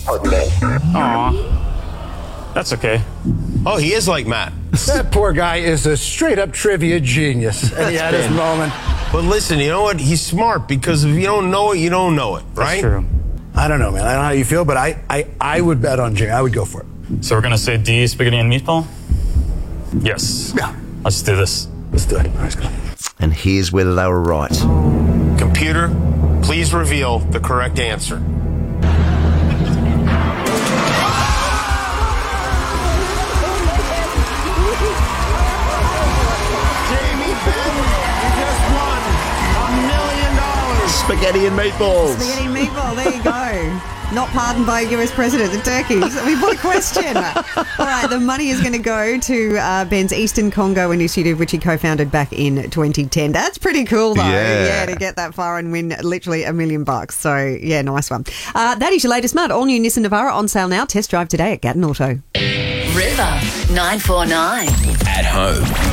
Pardon me. Aw. That's okay. Oh, he is like Matt. That poor guy is a straight-up trivia genius. And he had his moment. But listen, you know what? He's smart because if you don't know it, you don't know it, right? That's true. I don't know, man. I don't know how you feel, but I would bet on Jimmy. I would go for it. So we're going to say D, spaghetti and meatball? Yes. Yeah. Let's do this. Let's do it. All right, let's go. And here's whether they were right. Computer, please reveal the correct answer. Spaghetti and meatballs. Spaghetti and meatball, there you go. Not pardoned by US President, the turkeys. I mean, what a question. All right, the money is going to go to Ben's Eastern Congo initiative, which he co-founded back in 2010. That's pretty cool, though. Yeah. To get that far and win literally $1 million. So, yeah, nice one. That is your latest Mud. All new Nissan Navara on sale now. Test drive today at Gatton Auto. River 949. At home.